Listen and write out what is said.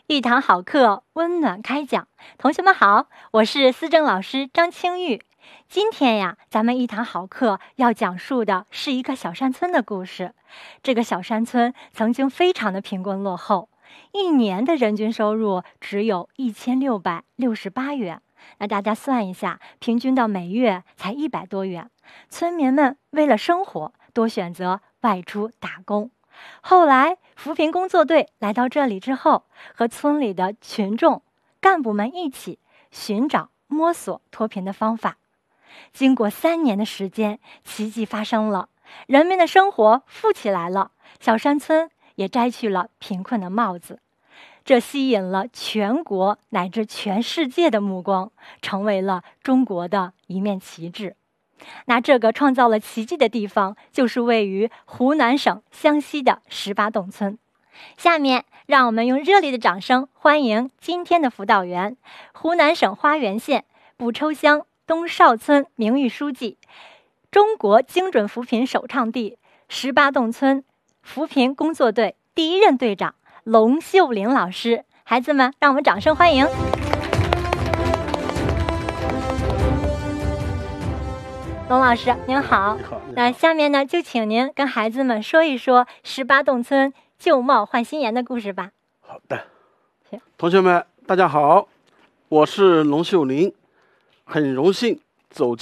一堂好课，温暖开讲。同学们好，我是思政老师张清玉。今天呀，咱们一堂好课要讲述的是一个小山村的故事。这个小山村曾经非常的贫困落后，一年的人均收入只有1668元。那大家算一下，平均到每月才100多元。村民们为了生活，多选择外出打工。后来，扶贫工作队来到这里之后，和村里的群众、干部们一起寻找、摸索脱贫的方法。经过3年的时间，奇迹发生了，人民的生活富起来了，小山村也摘去了贫困的帽子。这吸引了全国乃至全世界的目光，成为了中国的一面旗帜。那这个创造了奇迹的地方，就是位于湖南省湘西的18洞村。下面让我们用热烈的掌声欢迎今天的辅导员，湖南省花垣县卜抽乡东邵村名誉书记，中国精准扶贫首倡地18洞村扶贫工作队第1任队长龙秀玲老师。孩子们，让我们掌声欢迎。龙老师您好。那下面呢，就请您跟孩子们说一说18洞村旧貌换新颜的故事吧。 好的，同学们大家好，我是龙秀玲，很荣幸走进